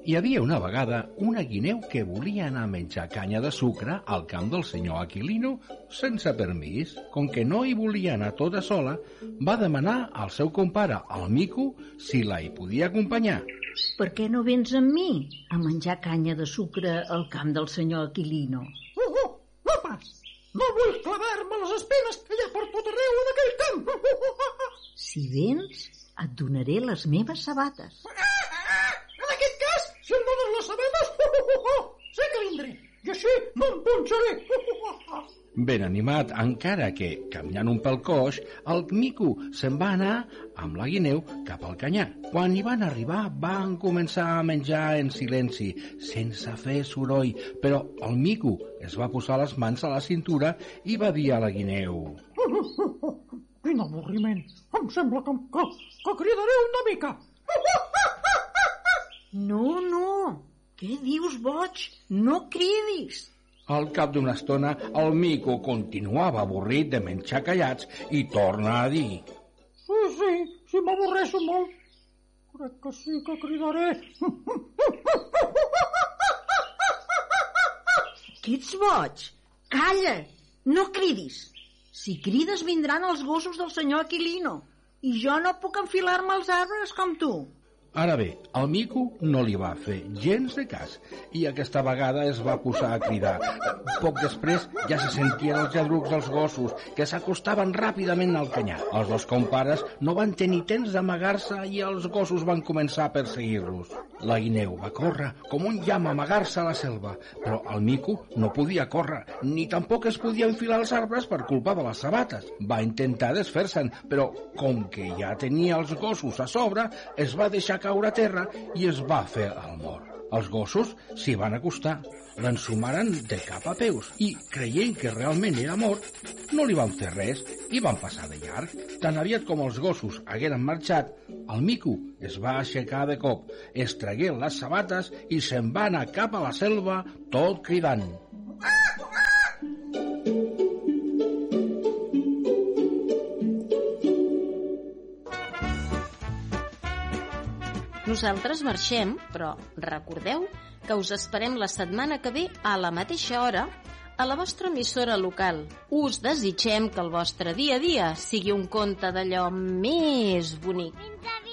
Hi havia una vegada una guineu que volia anar a menjar canya de sucre al camp del senyor Aquilino sense permís. Com que no hi volia anar tota sola, va demanar al seu compare, el mico, si la hi podia acompanyar. Per què no vens amb mi a menjar canya de sucre al camp del senyor Aquilino? No pas! No vull clavar-me les espines que hi ha per tot arreu en aquell camp! Si vens, et donaré les meves sabates. En aquest cas, si em dones les sabates, sé que vindré, i així no em punxaré. Ben animat, encara que, caminant un pèl coix, el mico se'n va anar amb la guineu cap al canyar. Quan hi van arribar, van començar a menjar en silenci, sense fer soroll, però el mico es va posar les mans a la cintura i va dir a la guineu: Quin avorriment! Em sembla que cridaré una mica. No, què dius, boig? No cridis! Al cap d'una estona, el mico continuava avorrit de menjar callats i torna a dir: Sí, m'avorreixo molt. Crec que sí que cridaré. Que ets boig? Calla! No cridis! Si crides vindran els gossos del senyor Aquilino i jo no puc enfilar-me als arbres com tu. Ara bé, el mico no li va fer gens de cas i aquesta vegada es va posar a cridar. Poc després ja se sentien els lladrucs dels gossos que s'acostaven ràpidament al canyar. Els dos compares no van tenir temps d'amagar-se i els gossos van començar a perseguir-los. La guineu va córrer com un llamp a amagar-se a la selva, però el mico no podia córrer, ni tampoc es podia enfilar als arbres per culpa de les sabates. Va intentar desfer-se'n, però com que ja tenia els gossos a sobre, es va deixar caure a terra i es va fer el mort. Els gossos s'hi van acostar, l'ensumaren de cap a peus i, creient que realment era mort, no li van fer res i van passar de llarg. Tan aviat com els gossos hagueren marxat, el mico es va aixecar de cop, es tragué les sabates i se'n va anar cap a la selva tot cridant. Nosaltres marxem, però recordeu que us esperem la setmana que ve a la mateixa hora a la vostra emissora local. Us desitgem que el vostre dia a dia sigui un conte d'allò més bonic.